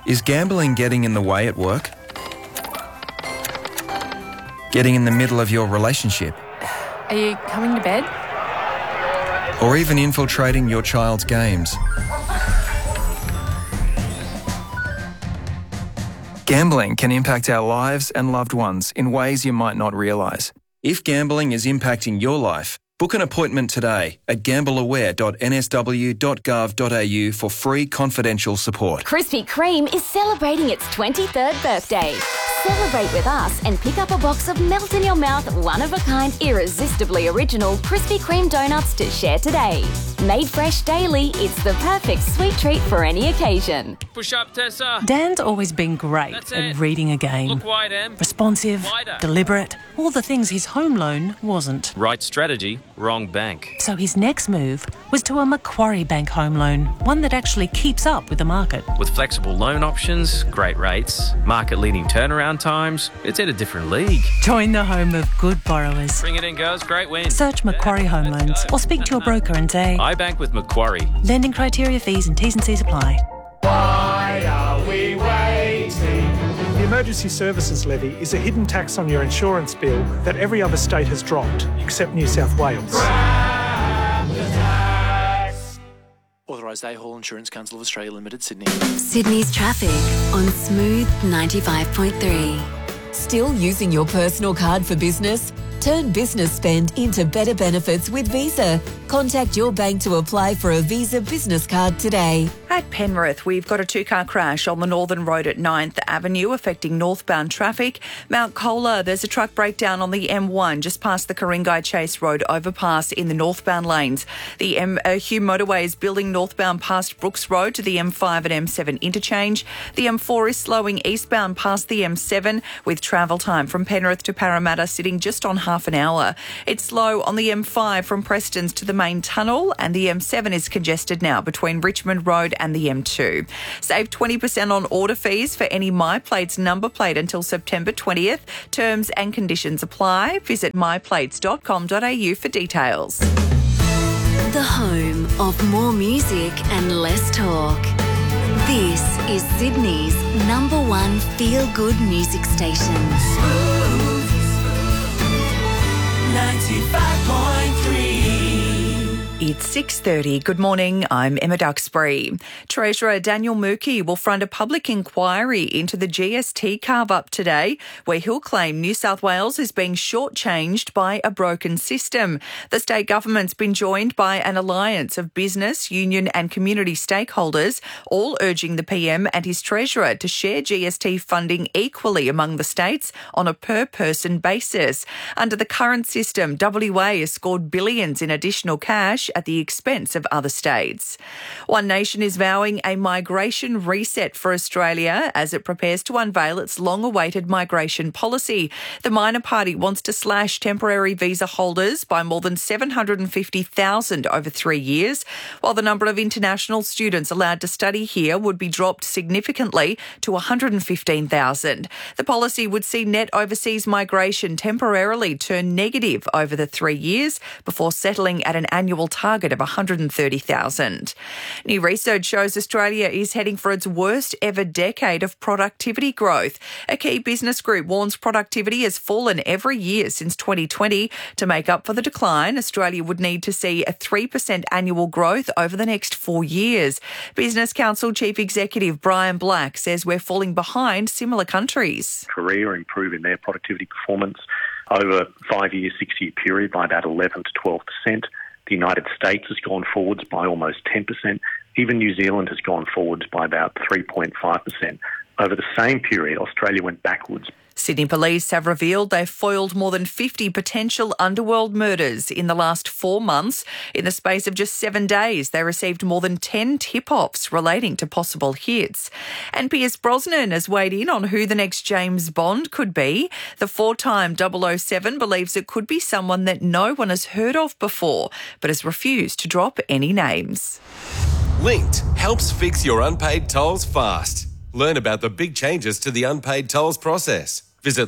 Is gambling getting in the way at work? Getting in the middle of your relationship? Are you coming to bed? Or even infiltrating your child's games? Gambling can impact our lives and loved ones in ways you might not realise. If gambling is impacting your life, book an appointment today at gambleaware.nsw.gov.au for free confidential support. Krispy Kreme is celebrating its 23rd birthday. Celebrate with us and pick up a box of melt-in-your-mouth, one-of-a-kind, irresistibly original Krispy Kreme donuts to share today. Made fresh daily, it's the perfect sweet treat for any occasion. Push up, Tessa. Dan's always been great at reading a game. Look wide, Em. Responsive, Wider. deliberate, all the things his home loan wasn't. Right strategy, wrong bank. So his next move was to a Macquarie Bank home loan, one that actually keeps up with the market. With flexible loan options, great rates, market-leading turnaround times, it's in a different league. Join the home of good borrowers. Bring it in, girls. Great win. Search Macquarie Home Loans or speak to your broker and say, I bank with Macquarie. lending criteria, fees and T's and C's apply. Why are we waiting? The Emergency Services Levy is a hidden tax on your insurance bill that every other state has dropped, except New South Wales. Authorised A-Hall Insurance Council of Australia Limited, Sydney. Sydney's traffic on Smooth 95.3. Still using your personal card for business? Turn business spend into better benefits with Visa. Contact your bank to apply for a Visa business card today. At Penrith, we've got a two-car crash on the Northern Road at 9th Avenue affecting northbound traffic. Mount Colah, there's a truck breakdown on the M1 just past the Ku-ring-gai Chase Road overpass in the northbound lanes. The Hume Motorway is building northbound past Brooks Road to the M5 and M7 interchange. The M4 is slowing eastbound past the M7 with travel time from Penrith to Parramatta sitting just on half an hour. It's slow on the M5 from Prestons to the main tunnel, and the M7 is congested now between Richmond Road and the M2. Save 20% on order fees for any MyPlates number plate until September 20th. Terms and conditions apply. Visit myplates.com.au for details. The home of more music and less talk. This is Sydney's #1 feel-good music station. 95.3. It's 6:30. Good morning. I'm Emma Duxbury. Treasurer Daniel Mookhey will front a public inquiry into the GST carve-up today, where he'll claim New South Wales is being shortchanged by a broken system. The state government's been joined by an alliance of business, union and community stakeholders, all urging the PM and his treasurer to share GST funding equally among the states on a per-person basis. Under the current system, WA has scored billions in additional cash at the expense of other states. One Nation is vowing a migration reset for Australia as it prepares to unveil its long-awaited migration policy. The minor party wants to slash temporary visa holders by more than 750,000 over 3 years, while the number of international students allowed to study here would be dropped significantly to 115,000. The policy would see net overseas migration temporarily turn negative over the 3 years before settling at an annual target of 130,000. New research shows Australia is heading for its worst ever decade of productivity growth. A key business group warns productivity has fallen every year since 2020. To make up for the decline, Australia would need to see a 3% annual growth over the next 4 years. Business Council Chief Executive Brian Black says we're falling behind similar countries. Korea are improving their productivity performance over 5-year, 6-year period by about 11 to 12%. The United States has gone forwards by almost 10%. Even New Zealand has gone forwards by about 3.5%. Over the same period, Australia went backwards. Sydney Police have revealed they've foiled more than 50 potential underworld murders in the last 4 months. In the space of just 7 days, they received more than 10 tip-offs relating to possible hits. And Pierce Brosnan has weighed in on who the next James Bond could be. The 4-time 007 believes it could be someone that no one has heard of before, but has refused to drop any names. Linked helps fix your unpaid tolls fast. Learn about the big changes to the unpaid tolls process. Visit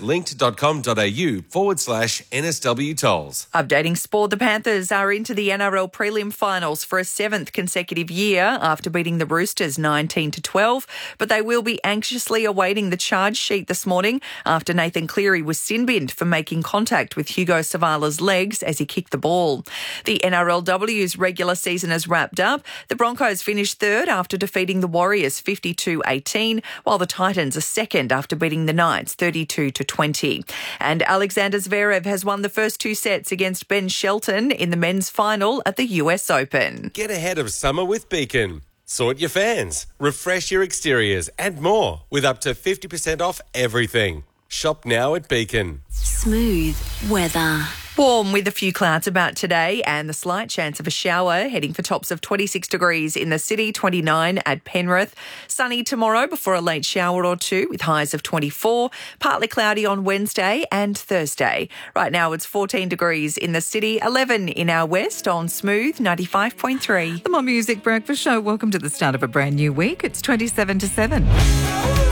linkt.com.au/NSW tolls. Updating sport, the Panthers are into the NRL prelim finals for a 7th consecutive year after beating the Roosters 19-12, but they will be anxiously awaiting the charge sheet this morning after Nathan Cleary was sin-binned for making contact with Hugo Savala's legs as he kicked the ball. The NRLW's regular season has wrapped up. The Broncos finished third after defeating the Warriors 52-18, while the Titans are second after beating the Knights 32-20. And Alexander Zverev has won the first 2 sets against Ben Shelton in the men's final at the US Open. Get ahead of summer with Beacon. Sort your fans, refresh your exteriors and more with up to 50% off everything. Shop now at Beacon. Smooth weather. Warm with a few clouds about today and the slight chance of a shower, heading for tops of 26 degrees in the city, 29 at Penrith. Sunny tomorrow before a late shower or two with highs of 24. Partly cloudy on Wednesday and Thursday. Right now it's 14 degrees in the city, 11 in our west on Smooth 95.3. The More Music Breakfast Show. Welcome to the start of a brand new week. It's 27 to 7.